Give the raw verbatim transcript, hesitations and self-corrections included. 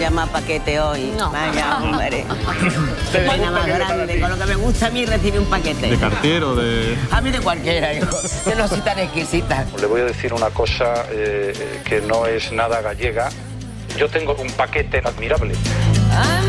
Llama paquete hoy. No. Vaya, hombre. Qué pena más grande. Con lo que me gusta a mí recibir un paquete. ¿De cartero, de...? A mí de cualquiera, hijo. Yo no soy tan exquisita. Le voy a decir una cosa eh, que no es nada gallega. Yo tengo un paquete admirable.